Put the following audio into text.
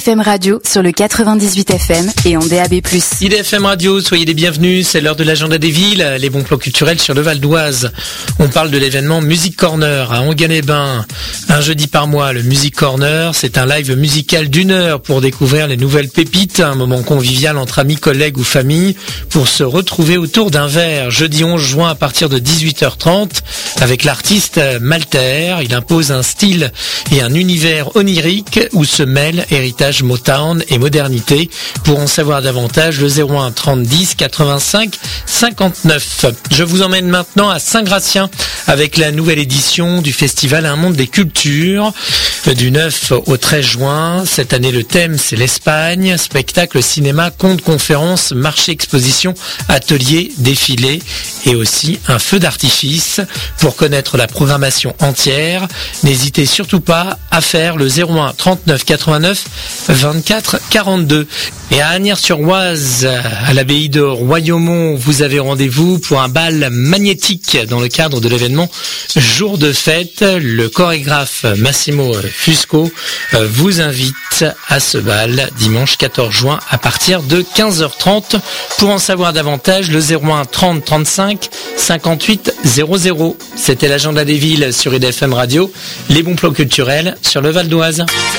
IDFM Radio sur le 98 FM et en DAB+. IDFM Radio, soyez les bienvenus, c'est l'heure de l'agenda des villes, les bons plans culturels sur le Val d'Oise. On parle de l'événement Music Corner à Enghien-les-Bains. Un jeudi par mois, le Music Corner, c'est un live musical d'1 heure pour découvrir les nouvelles pépites, un moment convivial entre amis, collègues ou famille pour se retrouver autour d'un verre. Jeudi 11 juin à partir de 18h30 avec l'artiste Malter. Il impose un style et un univers onirique où se mêlent héritage Motown et modernité. Pour en savoir davantage, le 01 30 10 85 59. Je vous emmène maintenant à Saint-Gratien avec la nouvelle édition du festival Un monde des cultures du 9 au 13 juin. Cette année, le thème, c'est l'Espagne. Spectacle, cinéma, contes, conférences, marché, exposition, ateliers, défilés et aussi un feu d'artifice. Pour connaître la programmation entière, n'hésitez surtout pas à faire le 01 39 89 24 42. Et à Asnières-sur-Oise, à l'abbaye de Royaumont, vous avez rendez-vous pour un bal magnétique dans le cadre de l'événement Jour de fête. Le chorégraphe Massimo Fusco vous invite à ce bal dimanche 14 juin à partir de 15h30. Pour en savoir davantage, le 01 30 35 58 00. C'était l'agenda des villes sur IDFM Radio, les bons plans culturels sur le Val d'Oise.